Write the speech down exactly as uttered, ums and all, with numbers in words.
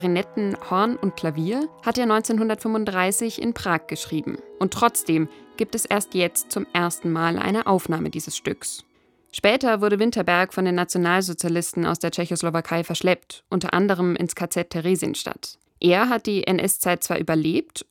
Klarinetten, Horn und Klavier hat er neunzehnhundertfünfunddreißig in Prag geschrieben. Und trotzdem gibt es erst jetzt zum ersten Mal eine Aufnahme dieses Stücks. Später wurde Winterberg von den Nationalsozialisten aus der Tschechoslowakei verschleppt, unter anderem ins K Z Theresienstadt. Er hat die N S-Zeit zwar überlebt